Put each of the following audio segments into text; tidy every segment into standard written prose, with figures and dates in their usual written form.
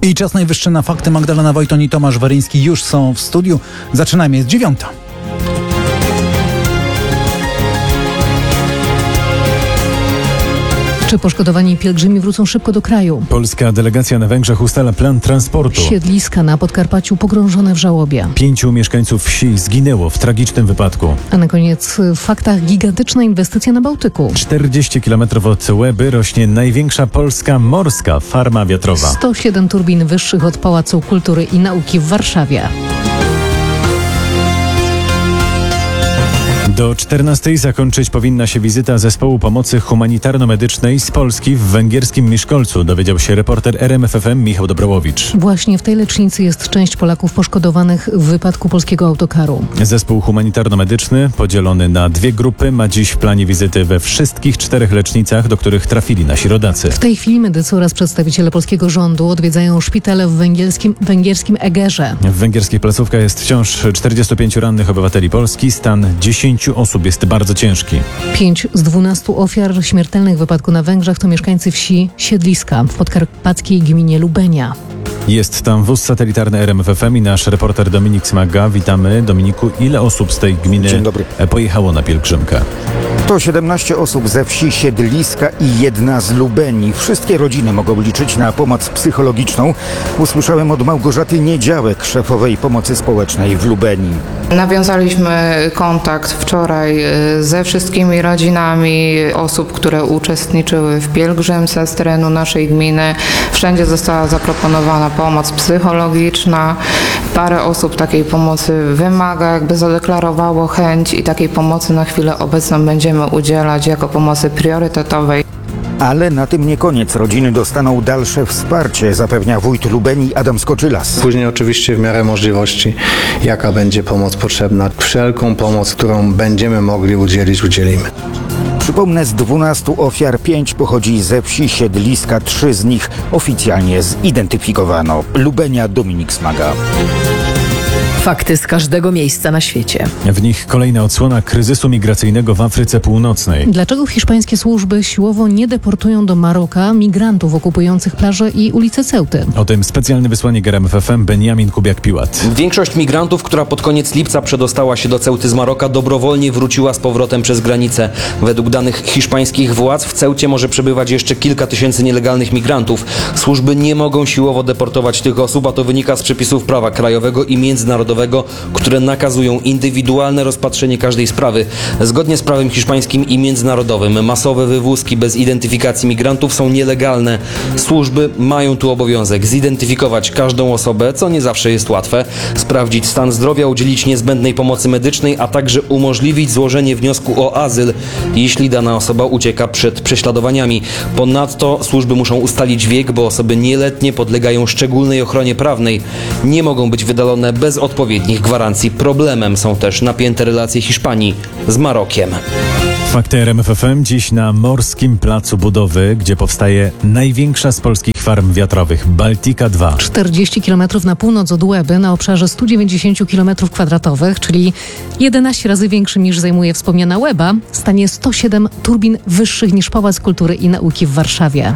I czas najwyższy na fakty. Magdalena Wojton i Tomasz Waryński już są w studiu. Zaczynajmy, jest 9:00. Czy poszkodowani pielgrzymi wrócą szybko do kraju? Polska delegacja na Węgrzech ustala plan transportu. Siedliska na Podkarpaciu pogrążone w żałobie. 5 mieszkańców wsi zginęło w tragicznym wypadku. A na koniec w faktach gigantyczna inwestycja na Bałtyku. 40 km od Łeby rośnie największa polska morska farma wiatrowa. 107 turbin wyższych od Pałacu Kultury i Nauki w Warszawie. Do 14:00 zakończyć powinna się wizyta zespołu pomocy humanitarno-medycznej z Polski w węgierskim Miszkolcu, dowiedział się reporter RMFFM Michał Dobrołowicz. Właśnie w tej lecznicy jest część Polaków poszkodowanych w wypadku polskiego autokaru. Zespół humanitarno-medyczny, podzielony na 2 grupy, ma dziś w planie wizyty we wszystkich 4 lecznicach, do których trafili nasi rodacy. W tej chwili medycy oraz przedstawiciele polskiego rządu odwiedzają szpitale w węgierskim Egerze. W węgierskich placówkach jest wciąż 45 rannych obywateli Polski. Stan 10 osób jest bardzo ciężki. 5 z 12 ofiar śmiertelnych w wypadku na Węgrzech to mieszkańcy wsi Siedliska w podkarpackiej gminie Lubenia. Jest tam wóz satelitarny RMFFM i nasz reporter Dominik Smaga. Witamy. Dominiku, ile osób z tej gminy pojechało na pielgrzymkę? To 17 osób ze wsi Siedliska i 1 z Lubenii. Wszystkie rodziny mogą liczyć na pomoc psychologiczną. Usłyszałem od Małgorzaty Niedziałek, szefowej pomocy społecznej w Lubenii. Nawiązaliśmy kontakt wczoraj ze wszystkimi rodzinami osób, które uczestniczyły w pielgrzymce z terenu naszej gminy. Wszędzie została zaproponowana pomoc psychologiczna. Parę osób takiej pomocy wymaga, jakby zadeklarowało chęć i takiej pomocy na chwilę obecną będziemy udzielać jako pomocy priorytetowej. Ale na tym nie koniec. Rodziny dostaną dalsze wsparcie, zapewnia wójt Lubenii Adam Skoczylas. Później oczywiście w miarę możliwości, jaka będzie pomoc potrzebna. Wszelką pomoc, którą będziemy mogli udzielić, udzielimy. Przypomnę, z 12 ofiar 5 pochodzi ze wsi Siedliska, 3 z nich oficjalnie zidentyfikowano. Lubenia, Dominik Smaga. Fakty z każdego miejsca na świecie. W nich kolejna odsłona kryzysu migracyjnego w Afryce Północnej. Dlaczego hiszpańskie służby siłowo nie deportują do Maroka migrantów okupujących plaże i ulice Ceuty? O tym specjalny wysłannik RMFFM Benjamin Kubiak-Piłat. Większość migrantów, która pod koniec lipca przedostała się do Ceuty z Maroka, dobrowolnie wróciła z powrotem przez granicę. Według danych hiszpańskich władz w Ceucie może przebywać jeszcze kilka tysięcy nielegalnych migrantów. Służby nie mogą siłowo deportować tych osób, a to wynika z przepisów prawa krajowego i międzynarodowego, które nakazują indywidualne rozpatrzenie każdej sprawy. Zgodnie z prawem hiszpańskim i międzynarodowym masowe wywózki bez identyfikacji migrantów są nielegalne. Służby mają tu obowiązek zidentyfikować każdą osobę, co nie zawsze jest łatwe, sprawdzić stan zdrowia, udzielić niezbędnej pomocy medycznej, a także umożliwić złożenie wniosku o azyl, jeśli dana osoba ucieka przed prześladowaniami. Ponadto służby muszą ustalić wiek, bo osoby nieletnie podlegają szczególnej ochronie prawnej. Nie mogą być wydalone bez odpowiednich gwarancji. Problemem są też napięte relacje Hiszpanii z Marokiem. Fakty RMFFM dziś na morskim placu budowy, gdzie powstaje największa z polskich farm wiatrowych, Baltica 2. 40 km na północ od Łeby, na obszarze 190 km², czyli 11 razy większym niż zajmuje wspomniana Łeba, stanie 107 turbin wyższych niż Pałac Kultury i Nauki w Warszawie.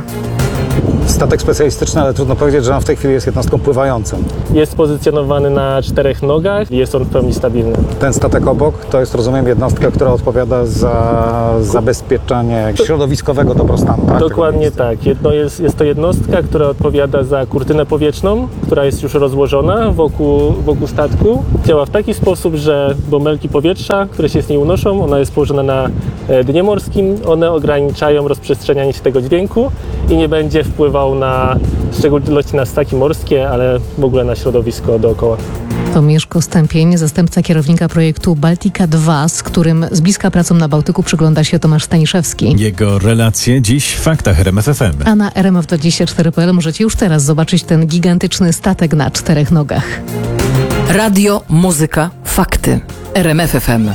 Statek specjalistyczny, ale trudno powiedzieć, że on w tej chwili jest jednostką pływającą. Jest pozycjonowany na 4 nogach i jest on w pełni stabilny. Ten statek obok to jest, rozumiem, jednostka, która odpowiada za zabezpieczenie środowiskowego dobrostanu. Tak? Dokładnie tak. Jest to jednostka, która odpowiada za kurtynę powietrzną, która jest już rozłożona wokół statku. Działa w taki sposób, że bąbelki powietrza, które się z niej unoszą, ona jest położona na dnie morskim, one ograniczają rozprzestrzenianie się tego dźwięku i nie będzie wpływał w szczególności na ssaki morskie, ale w ogóle na środowisko dookoła. To Mieszko Stępień, zastępca kierownika projektu Baltica 2, z którym z bliska pracom na Bałtyku przygląda się Tomasz Staniszewski. Jego relacje dziś w faktach RMFFM. A na rmf24.pl możecie już teraz zobaczyć ten gigantyczny statek na 4 nogach. Radio, muzyka, fakty. RMFFM.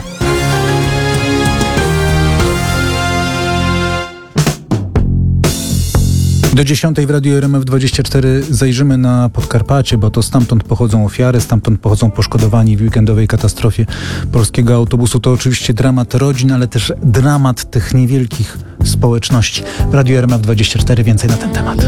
Do 10:00 w Radiu RMF24 zajrzymy na Podkarpacie, bo to stamtąd pochodzą ofiary, stamtąd pochodzą poszkodowani w weekendowej katastrofie polskiego autobusu. To oczywiście dramat rodzin, ale też dramat tych niewielkich społeczności. W Radiu RMF24 więcej na ten temat.